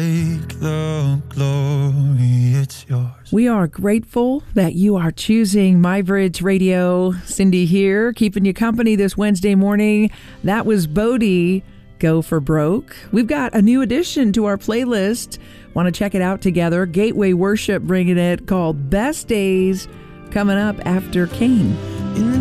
take the glory, it's yours. We are grateful that you are choosing MyBridge Radio. Cindy here, keeping you company this Wednesday morning. That was Bodie, Go for Broke. We've got a new addition to our playlist. Want to check it out together? Gateway Worship bringing it, called Best Days, coming up after Kane.